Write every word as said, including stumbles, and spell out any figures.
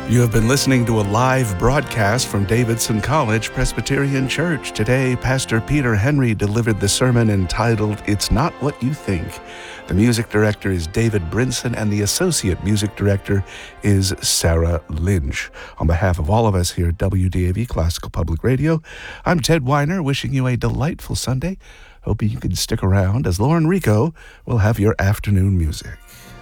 You have been listening to a live broadcast from Davidson College Presbyterian Church. Today, Pastor Peter Henry delivered the sermon entitled, It's Not What You Think. The music director is David Brinson, and the associate music director is Sarah Lynch. On behalf of all of us here at W D A V Classical Public Radio, I'm Ted Weiner, wishing you a delightful Sunday. Hoping you can stick around as Lauren Rico will have your afternoon music.